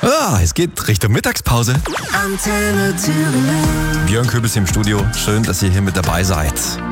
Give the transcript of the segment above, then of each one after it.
Es geht Richtung Mittagspause. Antenne Thüringen. Björn Köbis im Studio. Schön, dass ihr hier mit dabei seid.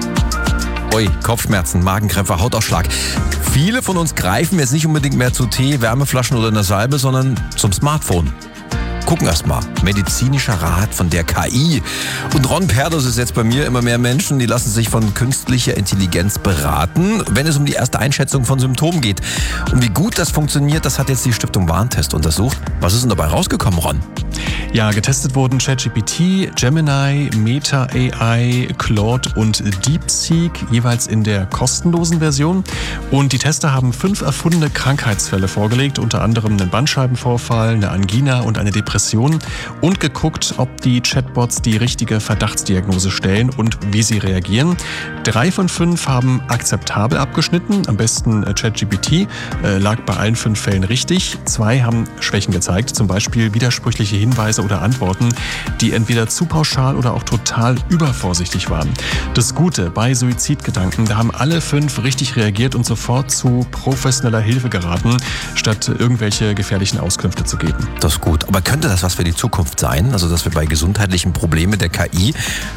Ui, Kopfschmerzen, Magenkrämpfe, Hautausschlag. Viele von uns greifen jetzt nicht unbedingt mehr zu Tee, Wärmeflaschen oder einer Salbe, sondern zum Smartphone. Gucken erst mal. Medizinischer Rat von der KI. Und Ron Perdos ist jetzt bei mir. Immer mehr Menschen, die lassen sich von künstlicher Intelligenz beraten, wenn es um die erste Einschätzung von Symptomen geht. Und wie gut das funktioniert, das hat jetzt die Stiftung Warntest untersucht. Was ist denn dabei rausgekommen, Ron? Ja, getestet wurden ChatGPT, Gemini, Meta AI, Claude und DeepSeek, jeweils in der kostenlosen Version. Und die Tester haben 5 erfundene Krankheitsfälle vorgelegt, unter anderem einen Bandscheibenvorfall, eine Angina und eine Depression, und geguckt, ob die Chatbots die richtige Verdachtsdiagnose stellen und wie sie reagieren. 3 von 5 haben akzeptabel abgeschnitten, am besten ChatGPT, lag bei allen 5 Fällen richtig. 2 haben Schwächen gezeigt, zum Beispiel widersprüchliche Hinweise oder Antworten, die entweder zu pauschal oder auch total übervorsichtig waren. Das Gute bei Suizidgedanken, da haben alle 5 richtig reagiert und sofort zu professioneller Hilfe geraten, statt irgendwelche gefährlichen Auskünfte zu geben. Das ist gut. Aber könnte das was für die Zukunft sein? Also, dass wir bei gesundheitlichen Problemen mit der KI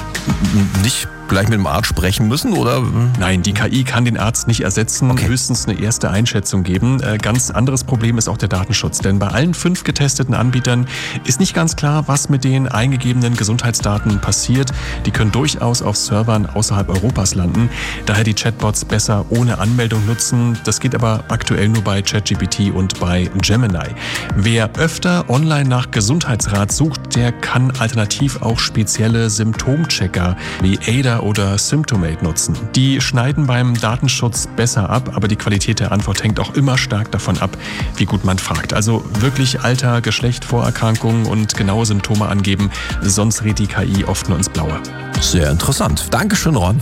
nicht gleich mit dem Arzt sprechen müssen, oder? Nein, die KI kann den Arzt nicht ersetzen, höchstens eine erste Einschätzung geben. Ganz anderes Problem ist auch der Datenschutz, denn bei allen 5 getesteten Anbietern ist nicht ganz klar, was mit den eingegebenen Gesundheitsdaten passiert. Die können durchaus auf Servern außerhalb Europas landen, daher die Chatbots besser ohne Anmeldung nutzen. Das geht aber aktuell nur bei ChatGPT und bei Gemini. Wer öfter online nach Gesundheitsrat sucht, der kann alternativ auch spezielle Symptomchecker wie Ada oder Symptomate nutzen. Die schneiden beim Datenschutz besser ab, aber die Qualität der Antwort hängt auch immer stark davon ab, wie gut man fragt. Also wirklich Alter, Geschlecht, Vorerkrankungen und genaue Symptome angeben, sonst rät die KI oft nur ins Blaue. Sehr interessant. Dankeschön, Ron.